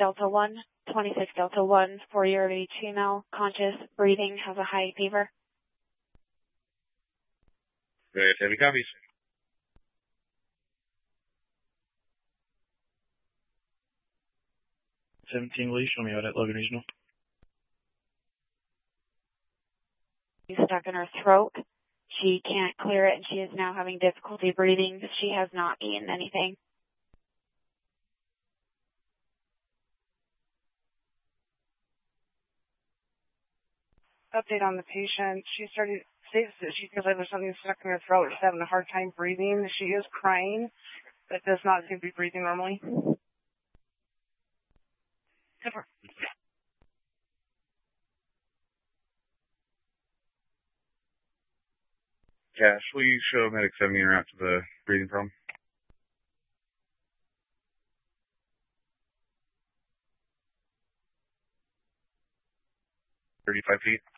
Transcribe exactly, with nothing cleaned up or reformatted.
Delta one, twenty-six Delta one, four-year age female, conscious, breathing, has a high fever. Very heavy copies. seventeen, will you show me out at Logan Regional? She's stuck in her throat. She can't clear it, and she is now having difficulty breathing. She has not eaten anything. Update on the patient. She started, states that she feels like there's something stuck in her throat. She's having a hard time breathing. She is crying, but does not seem to be breathing normally. Super. Cash, will you show medic seventy or out to the breathing problem? thirty-five feet.